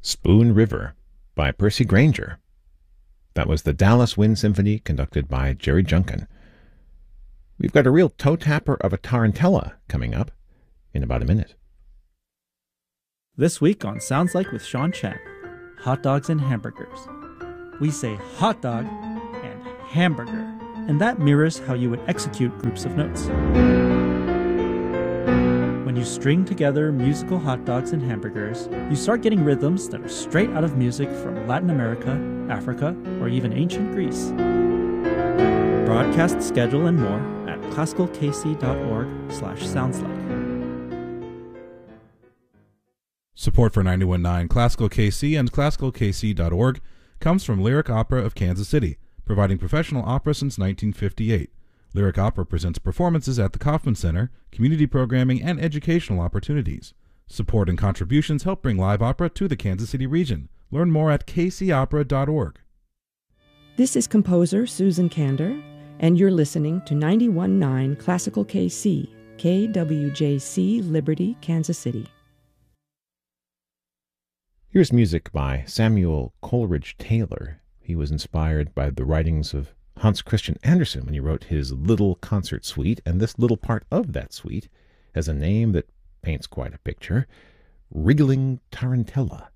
Spoon River by Percy Grainger. That was the Dallas Wind Symphony conducted by Jerry Junkin. We've got a real toe tapper of a tarantella coming up in about a minute. This week on Sounds Like with Sean Chen, hot dogs and hamburgers. We say hot dog and hamburger, and that mirrors how you would execute groups of notes. When you string together musical hot dogs and hamburgers, you start getting rhythms that are straight out of music from Latin America, Africa, or even ancient Greece. Broadcast schedule and more at classicalkc.org/soundslike. Support for 91.9 Classical KC and classicalkc.org comes from Lyric Opera of Kansas City, providing professional opera since 1958. Lyric Opera presents performances at the Kauffman Center, community programming, and educational opportunities. Support and contributions help bring live opera to the Kansas City region. Learn more at kcopera.org. This is composer Susan Kander, and you're listening to 91.9 Classical KC, KWJC, Liberty, Kansas City. Here's music by Samuel Coleridge Taylor. He was inspired by the writings of Hans Christian Andersen when he wrote his Little Concert Suite, and this little part of that suite has a name that paints quite a picture: Wriggling Tarantella.